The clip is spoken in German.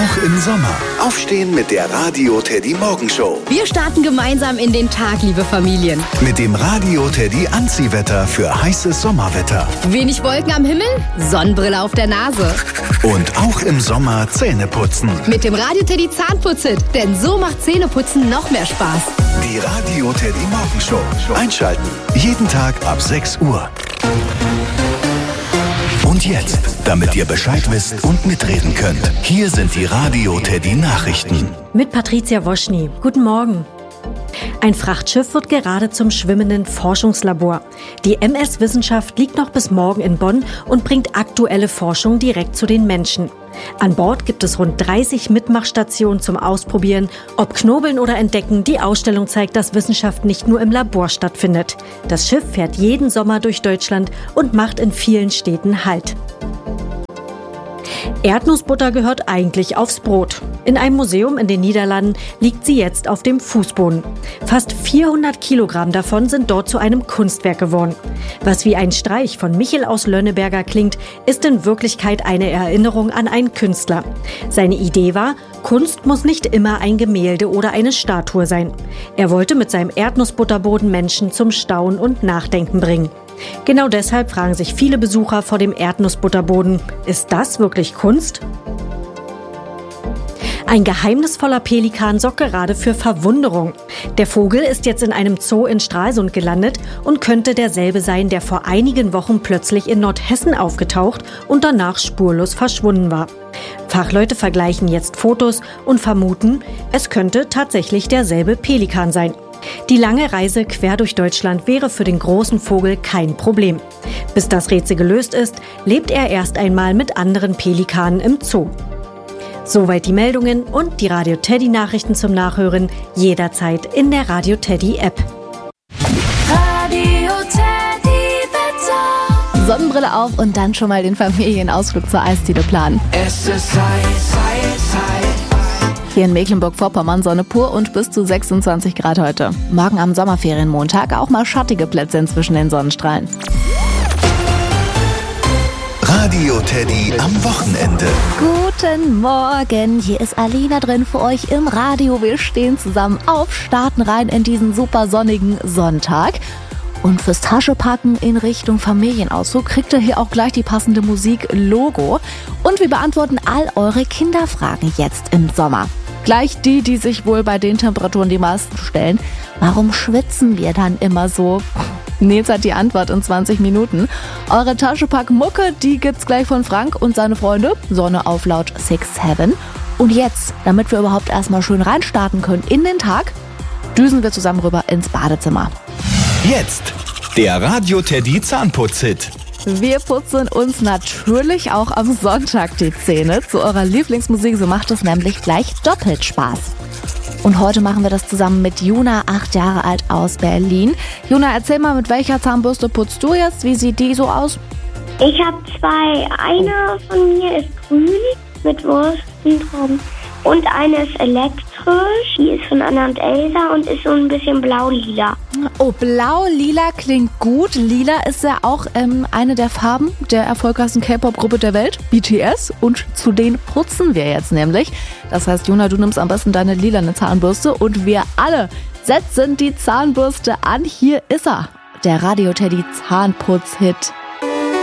Auch im Sommer. Aufstehen mit der Radio Teddy Morgenshow. Wir starten gemeinsam in den Tag, liebe Familien. Mit dem Radio Teddy Anziehwetter für heißes Sommerwetter. Wenig Wolken am Himmel, Sonnenbrille auf der Nase. Und auch im Sommer Zähne putzen. Mit dem Radio Teddy Zahnputz-Hit, denn so macht Zähneputzen noch mehr Spaß. Die Radio Teddy Morgenshow. Einschalten. Jeden Tag ab 6 Uhr. Und jetzt, damit ihr Bescheid wisst und mitreden könnt, hier sind die Radio Teddy Nachrichten. Mit Patricia Woschny. Guten Morgen. Ein Frachtschiff wird gerade zum schwimmenden Forschungslabor. Die MS Wissenschaft liegt noch bis morgen in Bonn und bringt aktuelle Forschung direkt zu den Menschen. An Bord gibt es rund 30 Mitmachstationen zum Ausprobieren. Ob Knobeln oder Entdecken, die Ausstellung zeigt, dass Wissenschaft nicht nur im Labor stattfindet. Das Schiff fährt jeden Sommer durch Deutschland und macht in vielen Städten Halt. Erdnussbutter gehört eigentlich aufs Brot. In einem Museum in den Niederlanden liegt sie jetzt auf dem Fußboden. Fast 400 Kilogramm davon sind dort zu einem Kunstwerk geworden. Was wie ein Streich von Michel aus Lönneberger klingt, ist in Wirklichkeit eine Erinnerung an einen Künstler. Seine Idee war, Kunst muss nicht immer ein Gemälde oder eine Statue sein. Er wollte mit seinem Erdnussbutterboden Menschen zum Staunen und Nachdenken bringen. Genau deshalb fragen sich viele Besucher vor dem Erdnussbutterboden, ist das wirklich Kunst? Ein geheimnisvoller Pelikan sorgt gerade für Verwunderung. Der Vogel ist jetzt in einem Zoo in Stralsund gelandet und könnte derselbe sein, der vor einigen Wochen plötzlich in Nordhessen aufgetaucht und danach spurlos verschwunden war. Fachleute vergleichen jetzt Fotos und vermuten, es könnte tatsächlich derselbe Pelikan sein. Die lange Reise quer durch Deutschland wäre für den großen Vogel kein Problem. Bis das Rätsel gelöst ist, lebt er erst einmal mit anderen Pelikanen im Zoo. Soweit die Meldungen und die Radio Teddy Nachrichten zum Nachhören jederzeit in der Radio Teddy App. Radio Teddy Wetter. Sonnenbrille auf und dann schon mal den Familienausflug zur Eisdiele planen. Es ist heiß. Hier in Mecklenburg-Vorpommern Sonne pur und bis zu 26 Grad heute. Morgen am Sommerferienmontag auch mal schattige Plätze inzwischen den Sonnenstrahlen. Radio Teddy am Wochenende. Guten Morgen, hier ist Alina drin für euch im Radio. Wir stehen zusammen auf, starten rein in diesen super sonnigen Sonntag. Und fürs Taschepacken in Richtung Familienausflug kriegt ihr hier auch gleich die passende Musik Logo. Und wir beantworten all eure Kinderfragen jetzt im Sommer. Gleich die sich wohl bei den Temperaturen die meisten stellen. Warum schwitzen wir dann immer so? Nils hat die Antwort in 20 Minuten. Eure Taschepack-Mucke, die gibt's gleich von Frank und seine Freunde. Sonne auf laut 6-7. Und jetzt, damit wir überhaupt erstmal schön reinstarten können in den Tag, düsen wir zusammen rüber ins Badezimmer. Jetzt der Radio Teddy Zahnputz-Hit. Wir putzen uns natürlich auch am Sonntag die Zähne zu eurer Lieblingsmusik, so macht es nämlich gleich doppelt Spaß. Und heute machen wir das zusammen mit Juna, 8 Jahre alt aus Berlin. Juna, erzähl mal, mit welcher Zahnbürste putzt du jetzt? Wie sieht die so aus? Ich habe 2. Eine von mir ist grün mit Wursten dran und eine ist elektrisch. Die ist von Anna und Elsa und ist so ein bisschen blau-lila. Oh, blau-lila klingt gut. Lila ist ja auch eine der Farben der erfolgreichsten K-Pop-Gruppe der Welt, BTS. Und zu denen putzen wir jetzt nämlich. Das heißt, Juna, du nimmst am besten deine lilane Zahnbürste und wir alle setzen die Zahnbürste an. Hier ist er, der Radio Teddy Zahnputz-Hit.